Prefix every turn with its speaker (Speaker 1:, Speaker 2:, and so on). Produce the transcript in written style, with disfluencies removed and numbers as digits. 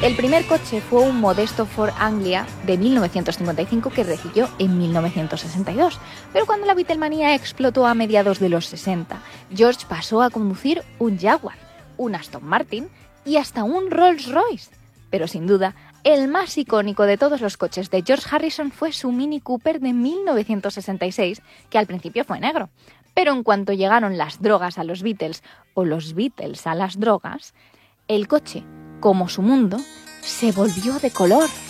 Speaker 1: El primer coche fue un modesto Ford Anglia de 1955 que recibió en 1962. Pero cuando la Beatlemanía explotó a mediados de los 60, George pasó a conducir un Jaguar, un Aston Martin y hasta un Rolls-Royce. Pero sin duda, el más icónico de todos los coches de George Harrison fue su Mini Cooper de 1966, que al principio fue negro. Pero en cuanto llegaron las drogas a los Beatles o los Beatles a las drogas, el coche, como su mundo, se volvió de color.